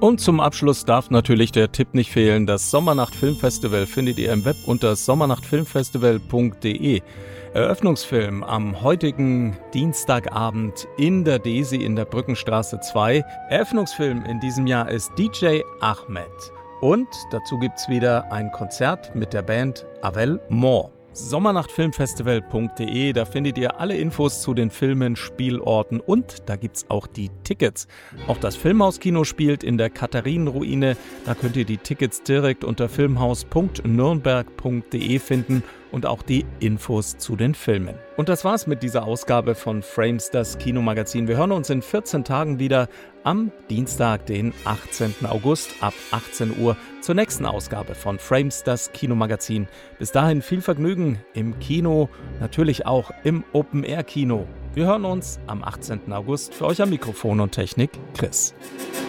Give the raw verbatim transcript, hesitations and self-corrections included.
Und zum Abschluss darf natürlich der Tipp nicht fehlen. Das Sommernacht Filmfestival findet ihr im Web unter sommernachtfilmfestival punkt de. Eröffnungsfilm am heutigen Dienstagabend in der Desi in der Brückenstraße zwei. Eröffnungsfilm in diesem Jahr ist D J Ahmed. Und dazu gibt's wieder ein Konzert mit der Band Avel More. sommernachtfilmfestival punkt de, da findet ihr alle Infos zu den Filmen, Spielorten und da gibt's auch die Tickets. Auch das Filmhauskino spielt in der Katharinenruine, da könnt ihr die Tickets direkt unter filmhaus punkt nürnberg punkt de finden und auch die Infos zu den Filmen. Und das war's mit dieser Ausgabe von Frames, das Kinomagazin. Wir hören uns in vierzehn Tagen wieder am Dienstag, den achtzehnten August ab achtzehn Uhr zur nächsten Ausgabe von Frames, das Kinomagazin. Bis dahin viel Vergnügen im Kino, natürlich auch im Open-Air-Kino. Wir hören uns am achtzehnten August. Für euch am Mikrofon und Technik Chris.